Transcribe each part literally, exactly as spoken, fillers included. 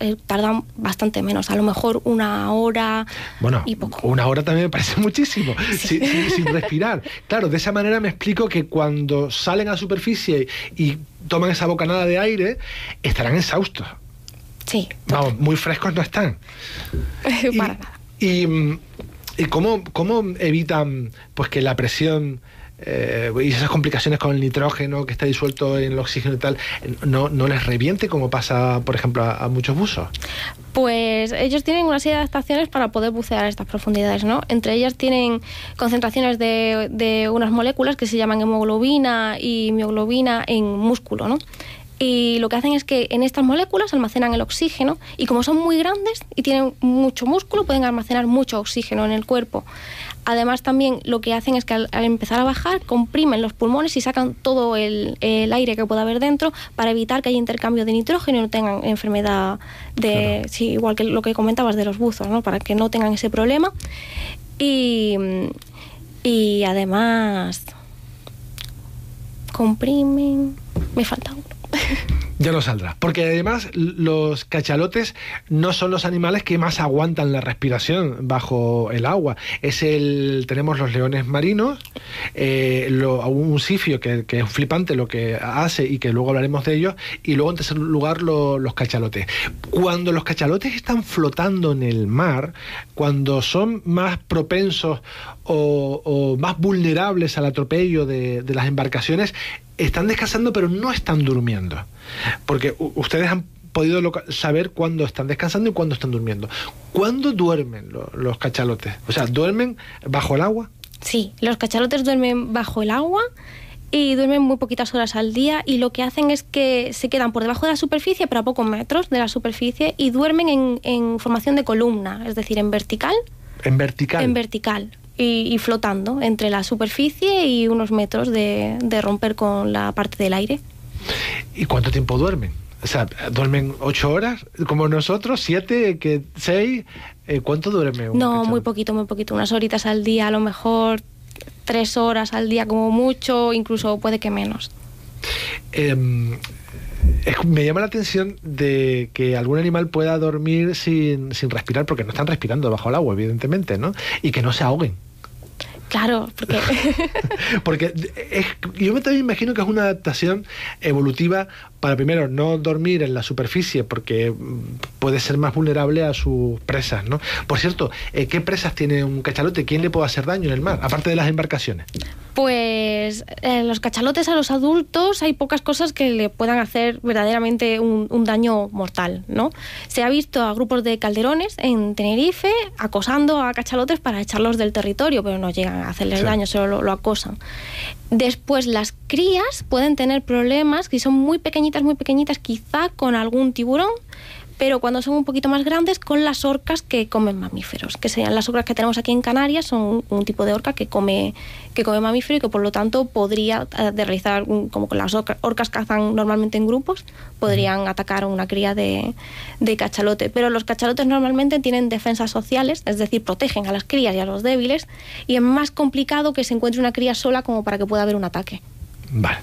eh, tardan bastante menos, a lo mejor una hora bueno, y poco. Una hora también me parece muchísimo, Sí. sin, sin, sin respirar. Claro, de esa manera me explico que cuando salen a la superficie y toman esa bocanada de aire, estarán exhaustos. Sí. Vamos, muy frescos no están. Para y, nada. Y, y cómo, cómo evitan pues que la presión eh, y esas complicaciones con el nitrógeno que está disuelto en el oxígeno y tal, no, no les reviente como pasa, por ejemplo, a, a muchos buzos. Pues ellos tienen una serie de adaptaciones para poder bucear a estas profundidades, ¿no? Entre ellas tienen concentraciones de, de unas moléculas que se llaman hemoglobina y mioglobina en músculo, ¿no? Y lo que hacen es que en estas moléculas almacenan el oxígeno y como son muy grandes y tienen mucho músculo, pueden almacenar mucho oxígeno en el cuerpo. Además, también lo que hacen es que al, al empezar a bajar, comprimen los pulmones y sacan todo el, el aire que pueda haber dentro para evitar que haya intercambio de nitrógeno y no tengan enfermedad de... Claro. Sí, igual que lo que comentabas de los buzos, ¿no? Para que no tengan ese problema. Y, y además comprimen... Me falta uno. Ya no saldrá. Porque además los cachalotes no son los animales que más aguantan la respiración bajo el agua. Es el tenemos los leones marinos, eh, lo, un sifio que, que es flipante lo que hace y que luego hablaremos de ellos, y luego en tercer lugar lo, los cachalotes. Cuando los cachalotes están flotando en el mar, cuando son más propensos o, o más vulnerables al atropello de, de las embarcaciones, están descansando pero no están durmiendo. Porque ustedes han podido saber cuándo están descansando y cuándo están durmiendo. ¿Cuándo duermen lo, los cachalotes? O sea, ¿duermen bajo el agua? Sí, los cachalotes duermen bajo el agua y duermen muy poquitas horas al día, y lo que hacen es que se quedan por debajo de la superficie, pero a pocos metros de la superficie, y duermen en, en formación de columna, es decir, en vertical. ¿En vertical? En vertical. Y, y flotando entre la superficie y unos metros de, de romper con la parte del aire. ¿Y cuánto tiempo duermen? O sea, ¿duermen ocho horas como nosotros? ¿Siete? ¿Que seis? Eh, ¿Cuánto duerme un No, cachalote? muy poquito, muy poquito. Unas horitas al día, a lo mejor tres horas al día como mucho, incluso puede que menos. Eh, es, me llama la atención de que algún animal pueda dormir sin, sin respirar, porque no están respirando bajo el agua, evidentemente, ¿no? Y que no se ahoguen. Claro, porque... porque es, yo me también imagino que es una adaptación evolutiva para, primero, no dormir en la superficie, porque puede ser más vulnerable a sus presas, ¿no? Por cierto, ¿qué presas tiene un cachalote? ¿Quién le puede hacer daño en el mar, aparte de las embarcaciones? Pues eh, los cachalotes a los adultos hay pocas cosas que le puedan hacer verdaderamente un, un daño mortal, ¿no? Se ha visto a grupos de calderones en Tenerife acosando a cachalotes para echarlos del territorio, pero no llegan a hacerles sí. daño, solo lo, lo acosan. Después las crías pueden tener problemas, que son muy pequeñitas, muy pequeñitas, quizá con algún tiburón, pero cuando son un poquito más grandes, con las orcas que comen mamíferos, que serían las orcas que tenemos aquí en Canarias, son un, un tipo de orca que come, que come mamífero y que por lo tanto podría eh, de realizar, un, como con las orcas, orcas cazan normalmente en grupos, podrían atacar a una cría de, de cachalote. Pero los cachalotes normalmente tienen defensas sociales, es decir, protegen a las crías y a los débiles, y es más complicado que se encuentre una cría sola como para que pueda haber un ataque. Vale.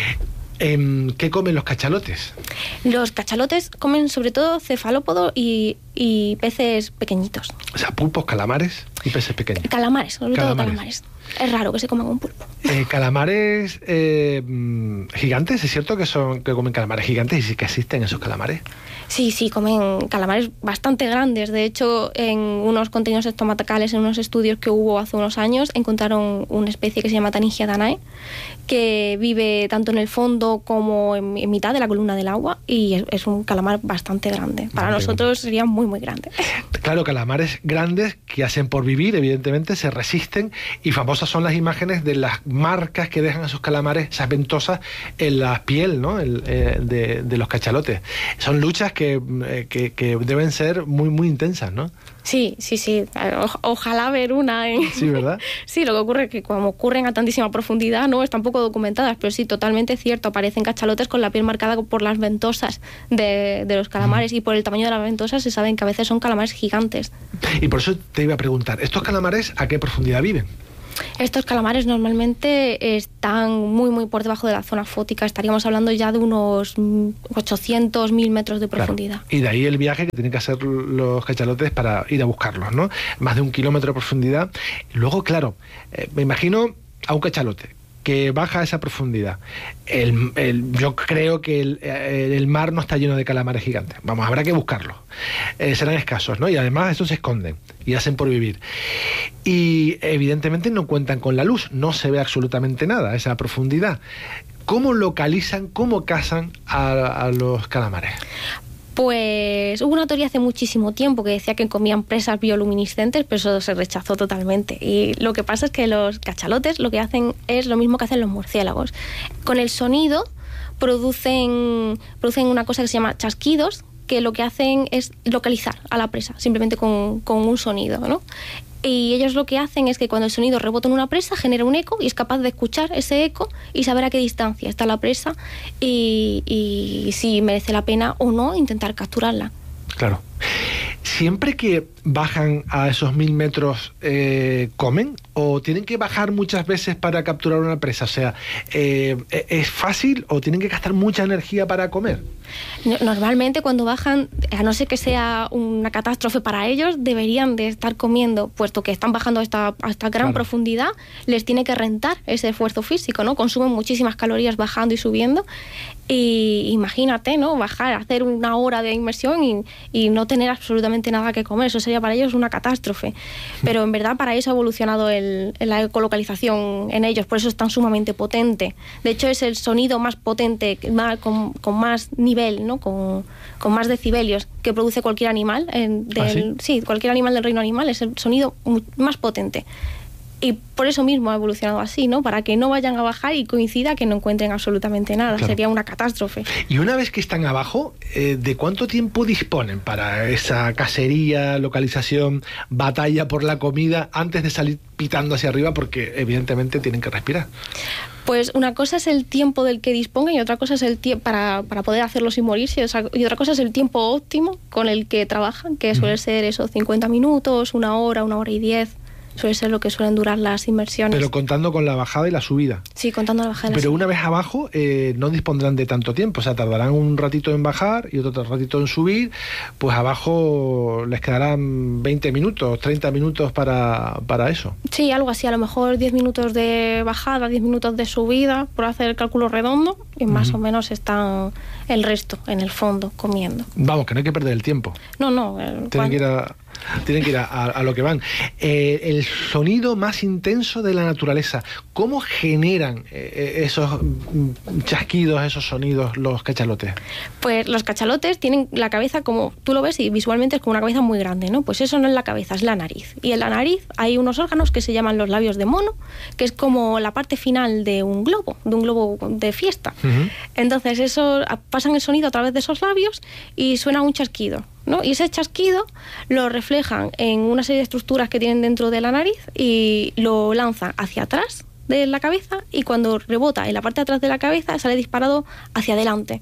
¿Qué comen los cachalotes? Los cachalotes comen sobre todo cefalópodos y, y peces pequeñitos. O sea, pulpos, calamares y peces pequeños. Calamares, sobre calamares. todo calamares. Es raro que se coman un pulpo. Eh, calamares eh, gigantes, ¿es cierto que son que comen calamares gigantes y sí que existen esos calamares? Sí, sí, comen calamares bastante grandes. De hecho, en unos contenidos estomacales, en unos estudios que hubo hace unos años, encontraron una especie que se llama Taningia danae, que vive tanto en el fondo como en, en mitad de la columna del agua, y es, es un calamar bastante grande. Para Muy nosotros grande. Sería muy, muy grande. Claro, calamares grandes que hacen por vivir, evidentemente, se resisten, y famosas son las imágenes de las marcas que dejan esos calamares, esas ventosas en la piel, ¿no? El, eh, de, de los cachalotes. Son luchas que, eh, que, que deben ser muy, muy intensas, ¿no? Sí, sí, sí. O, ojalá ver una. En... Sí, ¿verdad? Sí, lo que ocurre es que como ocurren a tantísima profundidad, no están poco documentadas, pero sí, totalmente cierto. Aparecen cachalotes con la piel marcada por las ventosas de, de los calamares, mm. y por el tamaño de las ventosas se saben que a veces son calamares gigantes. Y por eso te iba a preguntar, ¿estos calamares a qué profundidad viven? Estos calamares normalmente están muy muy por debajo de la zona fótica, estaríamos hablando ya de unos ochocientos, mil metros de profundidad. Claro. Y de ahí el viaje que tienen que hacer los cachalotes para ir a buscarlos, ¿no? Más de un kilómetro de profundidad. Luego, claro, eh, me imagino a un cachalote que baja a esa profundidad. El, el, yo creo que el, el mar no está lleno de calamares gigantes. Vamos, habrá que buscarlos. Eh, serán escasos, ¿no? Y además estos se esconden y hacen por vivir. Y evidentemente no cuentan con la luz, no se ve absolutamente nada a esa profundidad. ¿Cómo localizan, cómo cazan a, a los calamares? Pues hubo una teoría hace muchísimo tiempo que decía que comían presas bioluminiscentes, pero eso se rechazó totalmente. Y lo que pasa es que los cachalotes lo que hacen es lo mismo que hacen los murciélagos. Con el sonido producen, producen una cosa que se llama chasquidos, que lo que hacen es localizar a la presa, simplemente con, con un sonido, ¿no? Y ellos lo que hacen es que cuando el sonido rebota en una presa genera un eco y es capaz de escuchar ese eco y saber a qué distancia está la presa y, y si merece la pena o no intentar capturarla. Claro. ¿Siempre que bajan a esos mil metros eh, comen o tienen que bajar muchas veces para capturar una presa? O sea, eh, ¿es fácil o tienen que gastar mucha energía para comer? Normalmente cuando bajan, a no ser que sea una catástrofe para ellos, deberían de estar comiendo, puesto que están bajando a esta, a esta gran claro. profundidad, les tiene que rentar ese esfuerzo físico, ¿no? Consumen muchísimas calorías bajando y subiendo. Y imagínate, ¿no? Bajar, hacer una hora de inmersión y, y no tener absolutamente nada que comer. Eso sería para ellos una catástrofe. Pero en verdad para eso ha evolucionado el, la ecolocalización en ellos. Por eso es tan sumamente potente. De hecho es el sonido más potente, más, con, con más nivel, ¿no? Con, con más decibelios que produce cualquier animal. En, del, ¿Ah, sí? sí, cualquier animal del reino animal es el sonido más potente. Y por eso mismo ha evolucionado así, ¿no? Para que no vayan a bajar y coincida que no encuentren absolutamente nada. Claro. Sería una catástrofe. Y una vez que están abajo, eh, ¿de cuánto tiempo disponen para esa cacería, localización, batalla por la comida antes de salir pitando hacia arriba? Porque evidentemente tienen que respirar. Pues una cosa es el tiempo del que dispongan y otra cosa es el tiempo para, para poder hacerlo sin morirse, o sea, y otra cosa es el tiempo óptimo con el que trabajan, que suele ser eso, cincuenta minutos, una hora, una hora y diez. Suele ser lo que suelen durar las inmersiones. Pero contando con la bajada y la subida. Sí, contando la bajada y la Pero subida. Una vez abajo eh, no dispondrán de tanto tiempo, o sea, tardarán un ratito en bajar y otro ratito en subir, pues abajo les quedarán veinte minutos, treinta minutos para, para eso. Sí, algo así, a lo mejor diez minutos de bajada, diez minutos de subida, por hacer el cálculo redondo, y más uh-huh. o menos están el resto en el fondo comiendo. Vamos, que no hay que perder el tiempo. No, no. El, Tienen cuando... que ir a... Tienen que ir a, a, a lo que van. Eh, el sonido más intenso de la naturaleza. ¿Cómo generan eh, esos chasquidos, esos sonidos los cachalotes? Pues los cachalotes tienen la cabeza como, tú lo ves y visualmente es como una cabeza muy grande, ¿no? Pues eso no es la cabeza, es la nariz. Y en la nariz hay unos órganos que se llaman los labios de mono, que es como la parte final de un globo, de un globo de fiesta. Uh-huh. Entonces eso, pasan el sonido a través de esos labios y suena un chasquido, ¿no? Y ese chasquido lo reflejan en una serie de estructuras que tienen dentro de la nariz y lo lanzan hacia atrás de la cabeza y cuando rebota en la parte de atrás de la cabeza sale disparado hacia adelante.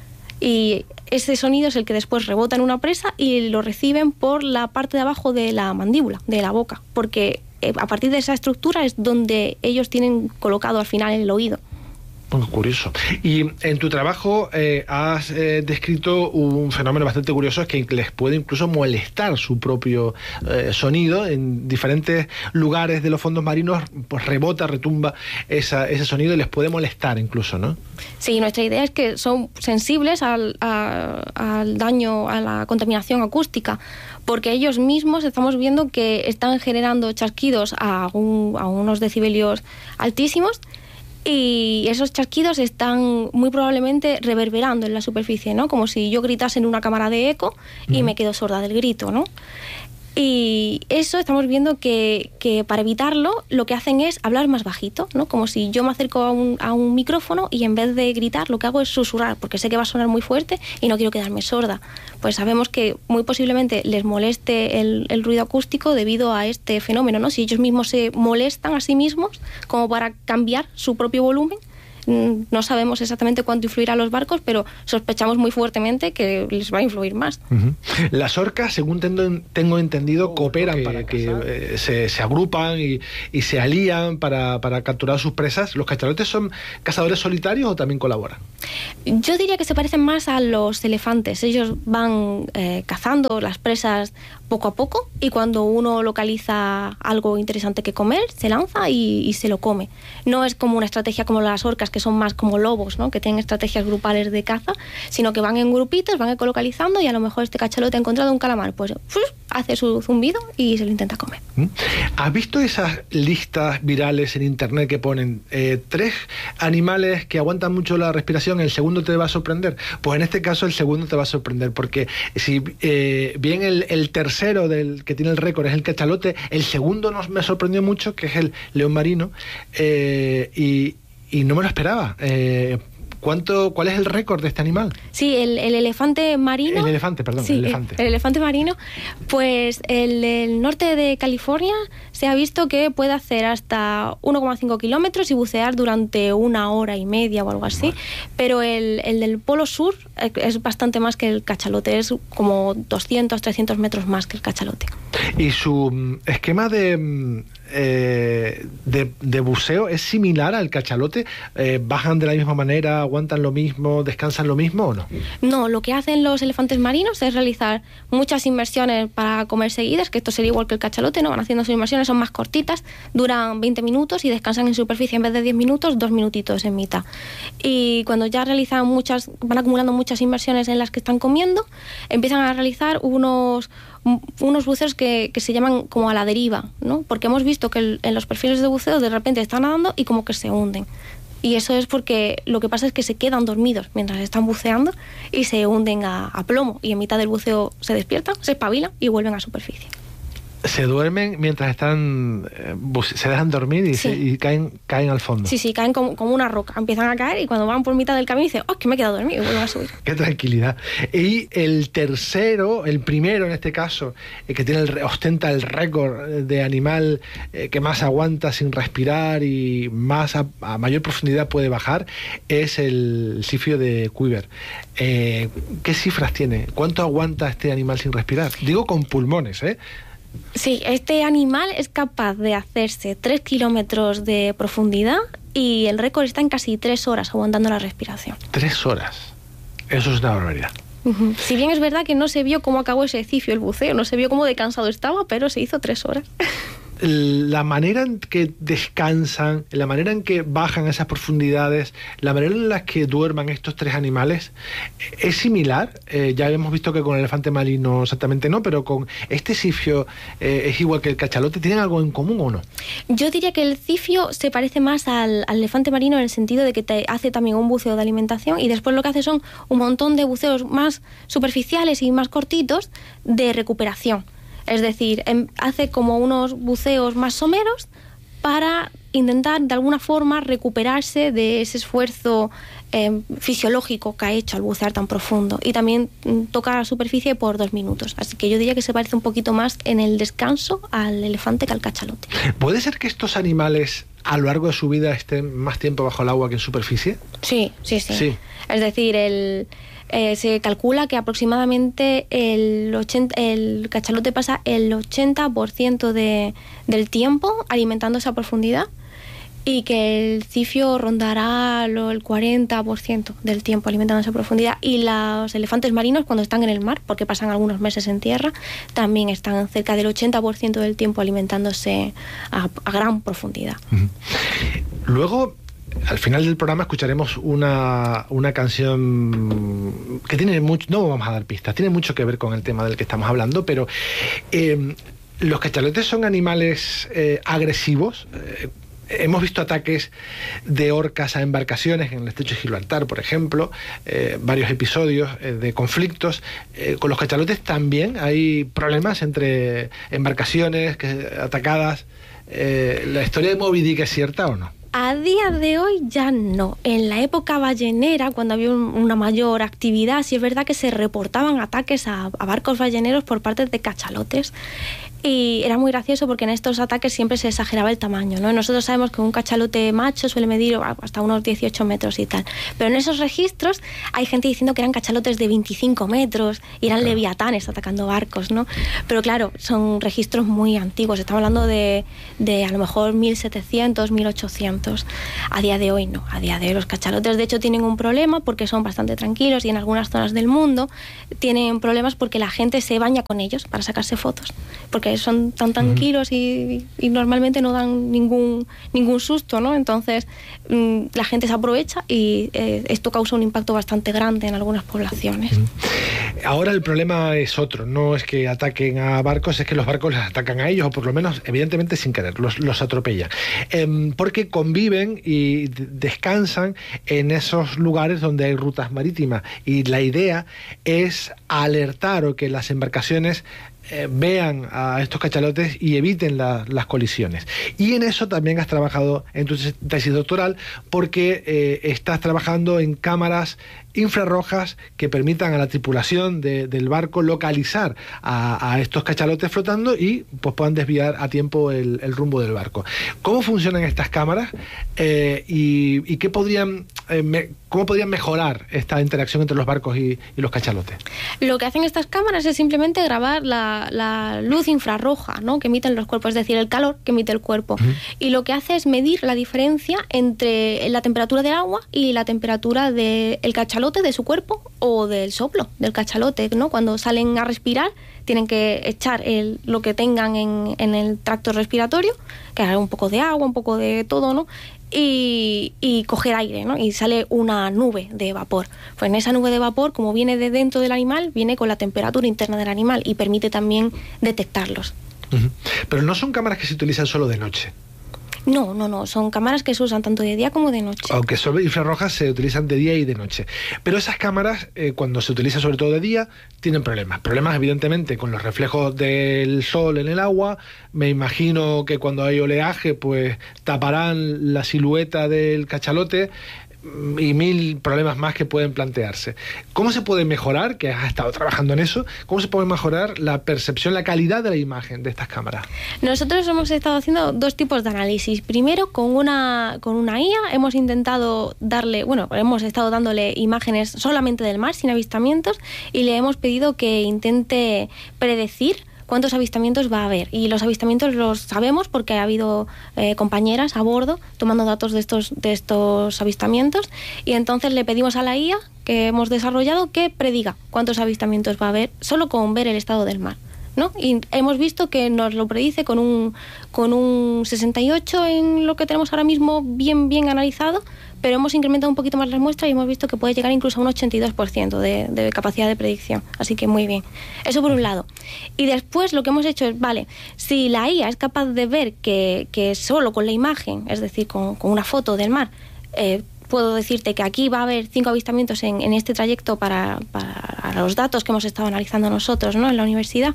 Y ese sonido es el que después rebota en una presa y lo reciben por la parte de abajo de la mandíbula, de la boca, porque a partir de esa estructura es donde ellos tienen colocado al final el oído. Bueno, curioso. Y en tu trabajo eh, has eh, descrito un fenómeno bastante curioso, es que les puede incluso molestar su propio eh, sonido. En diferentes lugares de los fondos marinos pues rebota, retumba esa, ese sonido y les puede molestar incluso, ¿no? Sí, nuestra idea es que son sensibles al, a, al daño, a la contaminación acústica, porque ellos mismos estamos viendo que están generando chasquidos a, un, a unos decibelios altísimos. Y esos chasquidos están muy probablemente reverberando en la superficie, ¿no? Como si yo gritase en una cámara de eco y uh-huh. me quedo sorda del grito, ¿no? Y eso estamos viendo que, que para evitarlo lo que hacen es hablar más bajito, ¿no? Como si yo me acerco a un, a un micrófono y en vez de gritar lo que hago es susurrar, porque sé que va a sonar muy fuerte y no quiero quedarme sorda. Pues sabemos que muy posiblemente les moleste el, el ruido acústico debido a este fenómeno, ¿no? Si ellos mismos se molestan a sí mismos como para cambiar su propio volumen, no sabemos exactamente cuánto influirá a los barcos, pero sospechamos muy fuertemente que les va a influir más. Uh-huh. Las orcas, según tengo, tengo entendido, cooperan que, para que eh, se, se agrupan y, y se alían para, para capturar sus presas. ¿Los cachalotes son cazadores solitarios o también colaboran? Yo diría que se parecen más a los elefantes. Ellos van eh, cazando las presas poco a poco, y cuando uno localiza algo interesante que comer, se lanza y, y se lo come. No es como una estrategia como las orcas, que son más como lobos, ¿no? Que tienen estrategias grupales de caza, sino que van en grupitos, van ecolocalizando, y a lo mejor este cachalote ha encontrado un calamar, pues ¡fus! Hace su zumbido y se lo intenta comer. ¿Has visto esas listas virales en internet que ponen eh, tres animales que aguantan mucho la respiración, el segundo te va a sorprender? Pues en este caso el segundo te va a sorprender, porque si eh, bien el, el tercero del que tiene el récord es el cachalote, el segundo nos me sorprendió mucho, que es el león marino, eh, y, y no me lo esperaba. Eh, ¿Cuánto, ¿Cuál es el récord de este animal? Sí, el, el elefante marino. El elefante, perdón, sí, el elefante. El, el elefante marino, pues el, el norte de California se ha visto que puede hacer hasta uno coma cinco kilómetros y bucear durante una hora y media o algo así. Vale. Pero el, el del Polo Sur es bastante más que el cachalote, es como doscientos, trescientos metros más que el cachalote. ¿Y su esquema de, eh, de, de buceo es similar al cachalote? Eh, ¿Bajan de la misma manera, aguantan lo mismo, descansan lo mismo o no? No, lo que hacen los elefantes marinos es realizar muchas inmersiones para comer seguidas, que esto sería igual que el cachalote, ¿no? Van haciendo sus inmersiones, son más cortitas, duran veinte minutos y descansan en superficie en vez de diez minutos, dos minutitos en mitad. Y cuando ya realizan muchas, van acumulando muchas inmersiones en las que están comiendo, empiezan a realizar unos unos buceos que, que se llaman como a la deriva, ¿no? Porque hemos visto que el, en los perfiles de buceo de repente están nadando y como que se hunden. Y eso es porque lo que pasa es que se quedan dormidos mientras están buceando y se hunden a, a plomo, y en mitad del buceo se despiertan, se espabilan y vuelven a superficie. Se duermen mientras están, eh, se dejan dormir y, sí. se, y caen, caen al fondo. Sí, sí, caen como, como una roca, empiezan a caer y cuando van por mitad del camino dicen, oh, que me he quedado dormido, y vuelven a subir. Qué tranquilidad. Y el tercero, el primero en este caso, eh, que tiene el, ostenta el récord de animal eh, que más aguanta sin respirar y más a, a mayor profundidad puede bajar, es el sifio de Cuvier. Eh, ¿Qué cifras tiene? ¿Cuánto aguanta este animal sin respirar? Digo con pulmones, ¿eh? Sí, este animal es capaz de hacerse tres kilómetros de profundidad y el récord está en casi tres horas aguantando la respiración. Tres horas. Eso es una barbaridad. Uh-huh. Si bien es verdad que no se vio cómo acabó ese cifio el buceo, no se vio cómo de cansado estaba, pero se hizo tres horas. La manera en que descansan, la manera en que bajan esas profundidades, la manera en la que duerman estos tres animales es similar. Eh, ya hemos visto que con el elefante marino exactamente no, pero con este cifio eh, es igual que el cachalote. ¿Tienen algo en común o no? Yo diría que el cifio se parece más al, al elefante marino en el sentido de que te hace también un buceo de alimentación y después lo que hace son un montón de buceos más superficiales y más cortitos de recuperación. Es decir, hace como unos buceos más someros para intentar de alguna forma recuperarse de ese esfuerzo eh, fisiológico que ha hecho al bucear tan profundo, y también toca la superficie por dos minutos. Así que yo diría que se parece un poquito más en el descanso al elefante que al cachalote. ¿Puede ser que estos animales a lo largo de su vida estén más tiempo bajo el agua que en superficie? Sí, sí, sí. sí. Es decir, el... Eh, se calcula que aproximadamente el, ochenta, el cachalote pasa el ochenta por ciento de, del tiempo alimentando esa profundidad, y que el cifio rondará lo, el cuarenta por ciento del tiempo alimentando esa profundidad, y los elefantes marinos cuando están en el mar, porque pasan algunos meses en tierra, también están cerca del ochenta por ciento del tiempo alimentándose a, a gran profundidad. Uh-huh. Luego, al final del programa escucharemos una, una canción que tiene mucho, no vamos a dar pistas, tiene mucho que ver con el tema del que estamos hablando, pero eh, los cachalotes son animales eh, agresivos. Eh, hemos visto ataques de orcas a embarcaciones en el estrecho de Gibraltar, por ejemplo, eh, varios episodios eh, de conflictos. Eh, con los cachalotes también hay problemas entre embarcaciones que, atacadas. Eh, ¿La historia de Moby Dick es cierta o no? A día de hoy ya no. En la época ballenera, cuando había un, una mayor actividad, sí es verdad que se reportaban ataques a, a barcos balleneros por parte de cachalotes. Y era muy gracioso porque en estos ataques siempre se exageraba el tamaño, ¿no? Nosotros sabemos que un cachalote macho suele medir hasta unos dieciocho metros y tal. Pero en esos registros hay gente diciendo que eran cachalotes de veinticinco metros y eran claro. leviatanes atacando barcos, ¿no? Pero claro, son registros muy antiguos. Estamos hablando de, de a lo mejor mil setecientos, mil ochocientos. A día de hoy no. A día de hoy los cachalotes de hecho tienen un problema porque son bastante tranquilos y en algunas zonas del mundo tienen problemas porque la gente se baña con ellos para sacarse fotos. Porque son tan tranquilos y, y normalmente no dan ningún ningún susto, ¿no? Entonces mmm, la gente se aprovecha y eh, esto causa un impacto bastante grande en algunas poblaciones. Ahora el problema es otro, no es que ataquen a barcos, es que los barcos les atacan a ellos, o por lo menos evidentemente sin querer, los, los atropellan, eh, porque conviven y descansan en esos lugares donde hay rutas marítimas, y la idea es alertar o que las embarcaciones Eh, vean a estos cachalotes y eviten la, las colisiones. Y en eso también has trabajado en tu tesis doctoral, porque eh, estás trabajando en cámaras infrarrojas que permitan a la tripulación de, del barco localizar a, a estos cachalotes flotando y pues puedan desviar a tiempo el, el rumbo del barco. ¿Cómo funcionan estas cámaras eh, y, y qué podrían, eh, me, cómo podrían mejorar esta interacción entre los barcos y, y los cachalotes? Lo que hacen estas cámaras es simplemente grabar la, la luz infrarroja, ¿no?, que emiten los cuerpos, es decir, el calor que emite el cuerpo. Uh-huh. Y lo que hace es medir la diferencia entre la temperatura del agua y la temperatura del cachalote, de su cuerpo o del soplo del cachalote, ¿no? Cuando salen a respirar tienen que echar el, lo que tengan en, en el tracto respiratorio, que es un poco de agua, un poco de todo, ¿no? Y, y coger aire, ¿no? Y sale una nube de vapor. Pues en esa nube de vapor, como viene de dentro del animal, viene con la temperatura interna del animal y permite también detectarlos. Uh-huh. Pero no son cámaras que se utilizan solo de noche. No, no, no, son cámaras que se usan tanto de día como de noche. Aunque son infrarrojas, se utilizan de día y de noche. Pero esas cámaras, eh, cuando se utilizan sobre todo de día, tienen problemas. Problemas, evidentemente, con los reflejos del sol en el agua. Me imagino que cuando hay oleaje, pues taparán la silueta del cachalote y mil problemas más que pueden plantearse. ¿Cómo se puede mejorar, que has estado trabajando en eso, cómo se puede mejorar la percepción, la calidad de la imagen de estas cámaras? Nosotros hemos estado haciendo dos tipos de análisis. Primero, con una, con una I A hemos intentado darle, bueno, hemos estado dándole imágenes solamente del mar, sin avistamientos, y le hemos pedido que intente predecir cuántos avistamientos va a haber. Y los avistamientos los sabemos porque ha habido eh, compañeras a bordo tomando datos de estos, de estos avistamientos, y entonces le pedimos a la I A que hemos desarrollado que prediga cuántos avistamientos va a haber solo con ver el estado del mar, ¿no? Y hemos visto que nos lo predice con un, con un sesenta y ocho en lo que tenemos ahora mismo bien, bien analizado, pero hemos incrementado un poquito más las muestras y hemos visto que puede llegar incluso a un ochenta y dos por ciento de, de capacidad de predicción. Así que muy bien. Eso por un lado. Y después lo que hemos hecho es, vale, si la I A es capaz de ver que, que solo con la imagen, es decir, con, con una foto del mar, eh, puedo decirte que aquí va a haber cinco avistamientos en, en este trayecto para, para los datos que hemos estado analizando nosotros, ¿no?, en la universidad.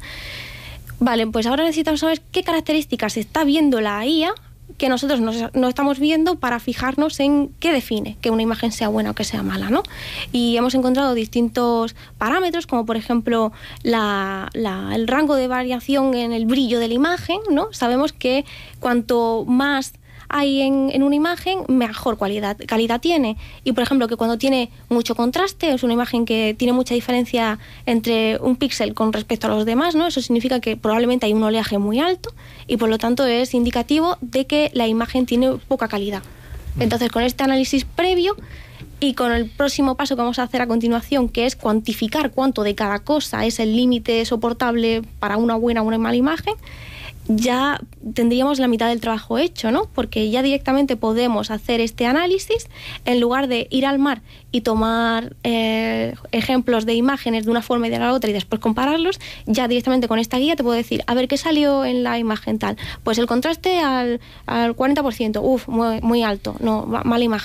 Vale, pues ahora necesitamos saber qué características está viendo la I A que nosotros no, no estamos viendo para fijarnos en qué define que una imagen sea buena o que sea mala, ¿no? Y hemos encontrado distintos parámetros, como por ejemplo la, la, el rango de variación en el brillo de la imagen, ¿no? Sabemos que cuanto más hay en, en una imagen, mejor calidad, calidad tiene. Y por ejemplo, que cuando tiene mucho contraste, es una imagen que tiene mucha diferencia entre un píxel con respecto a los demás, ¿no? Eso significa que probablemente hay un oleaje muy alto y por lo tanto es indicativo de que la imagen tiene poca calidad. Entonces, con este análisis previo y con el próximo paso que vamos a hacer a continuación, que es cuantificar cuánto de cada cosa es el límite soportable para una buena o una mala imagen, ya tendríamos la mitad del trabajo hecho, ¿no? Porque ya directamente podemos hacer este análisis en lugar de ir al mar y tomar eh, ejemplos de imágenes de una forma y de la otra y después compararlos. Ya directamente con esta guía te puedo decir, a ver, ¿qué salió en la imagen tal? Pues el contraste al, al cuarenta por ciento, uff, muy, muy alto, no, mala imagen.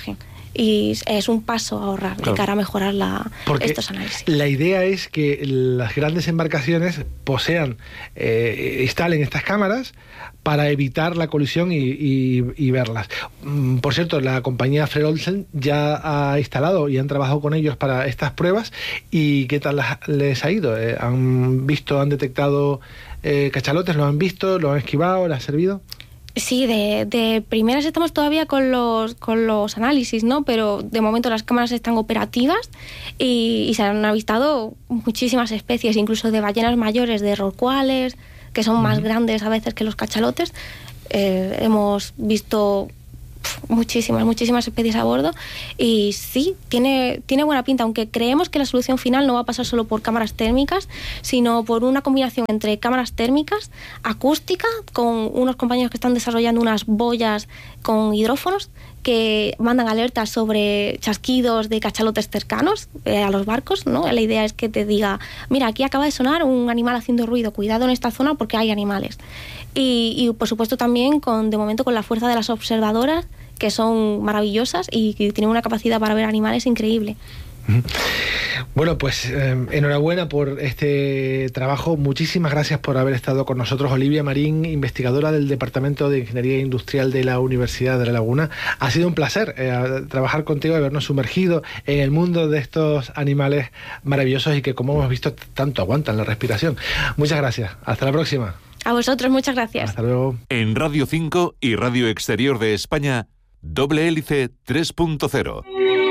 y es un paso a ahorrar claro. de cara a mejorar la, estos análisis. La idea es que las grandes embarcaciones posean, eh, instalen estas cámaras para evitar la colisión y, y, y verlas. Por cierto, la compañía Fred Olsen ya ha instalado y han trabajado con ellos para estas pruebas. ¿Y qué tal les ha ido? Eh, ¿Han visto, han detectado eh, cachalotes? ¿Lo han visto? ¿Lo han esquivado? ¿Les ha servido? Sí, de, de primeras estamos todavía con los, con los análisis, ¿no? Pero de momento las cámaras están operativas y, y se han avistado muchísimas especies, incluso de ballenas mayores, de rorcuales, que son más grandes a veces que los cachalotes. Eh, hemos visto muchísimas, muchísimas especies a bordo y sí, tiene, tiene buena pinta, aunque creemos que la solución final no va a pasar solo por cámaras térmicas, sino por una combinación entre cámaras térmicas, acústica, con unos compañeros que están desarrollando unas boyas con hidrófonos que mandan alertas sobre chasquidos de cachalotes cercanos eh, a los barcos, ¿no? La idea es que te diga, mira, aquí acaba de sonar un animal haciendo ruido, cuidado en esta zona porque hay animales. Y, y por supuesto también con de momento con la fuerza de las observadoras, que son maravillosas y que tienen una capacidad para ver animales increíble. Bueno, pues eh, enhorabuena por este trabajo. Muchísimas gracias por haber estado con nosotros, Olivia Marín, investigadora del Departamento de Ingeniería Industrial de la Universidad de La Laguna. Ha sido un placer eh, trabajar contigo y habernos sumergido en el mundo de estos animales maravillosos y que, como hemos visto, tanto aguantan la respiración. Muchas gracias. Hasta la próxima. A vosotros, muchas gracias. Hasta luego. En Radio cinco y Radio Exterior de España, Doble Hélice tres punto cero.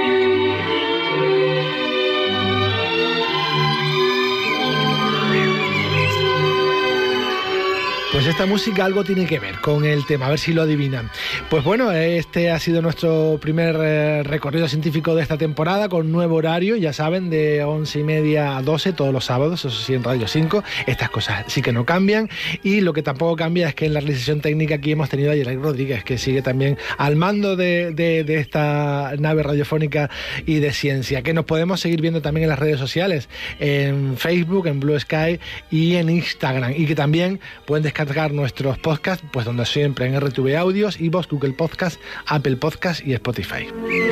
Pues esta música algo tiene que ver con el tema, a ver si lo adivinan. Pues bueno, este ha sido nuestro primer eh, recorrido científico de esta temporada, con nuevo horario, ya saben, de once y media a doce todos los sábados, eso sí, en Radio cinco. Estas cosas sí que no cambian, y lo que tampoco cambia es que en la realización técnica aquí hemos tenido a Yeray Rodríguez, que sigue también al mando de, de, de esta nave radiofónica y de ciencia, que nos podemos seguir viendo también en las redes sociales, en Facebook, en Blue Sky y en Instagram, y que también pueden descargar nuestros podcasts, pues donde siempre, en R T V Audios, iVoox, Google Podcast, Apple Podcast y Spotify.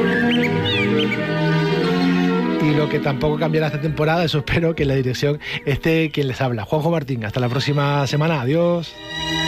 Y lo que tampoco cambiará esta temporada, eso espero, que en la dirección esté quien les habla, Juanjo Martín. Hasta la próxima semana. Adiós.